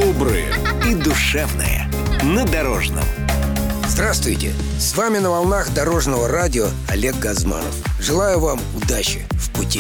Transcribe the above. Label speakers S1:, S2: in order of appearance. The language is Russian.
S1: доброе и душевное на Дорожном.
S2: Здравствуйте! С вами на волнах Дорожного радио Олег Газманов. Желаю вам удачи в пути.